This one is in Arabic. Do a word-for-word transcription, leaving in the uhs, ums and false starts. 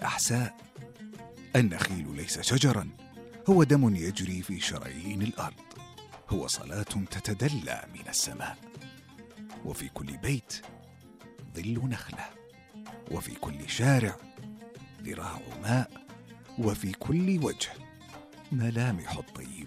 الأحساء. النخيل ليس شجرا، هو دم يجري في شرايين الأرض، هو صلاة تتدلى من السماء. وفي كل بيت ظل نخلة، وفي كل شارع ذراع ماء، وفي كل وجه ملامح الطيبة.